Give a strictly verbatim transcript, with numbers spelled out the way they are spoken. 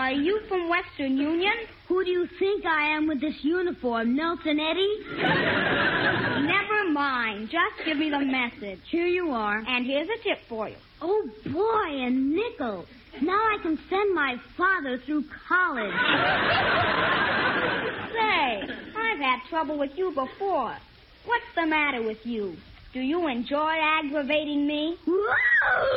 Are you from Western Union? Who do you think I am with this uniform, Nelson Eddy? Never mind. Just give me the message. Here you are. And here's a tip for you. Oh, boy, a nickel. Now I can send my father through college. Say, I've had trouble with you before. What's the matter with you? Do you enjoy aggravating me? Whoa!